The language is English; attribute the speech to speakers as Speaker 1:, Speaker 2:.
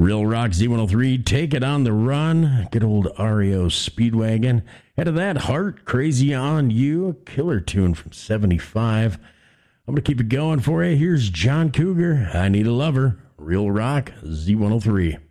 Speaker 1: Real Rock Z103, Take It on the Run. Good old REO Speedwagon. Ahead of that, Heart, Crazy on You, a killer tune from 75. I'm going to keep it going for you. Here's John Cougar, I Need a Lover. Real Rock Z103.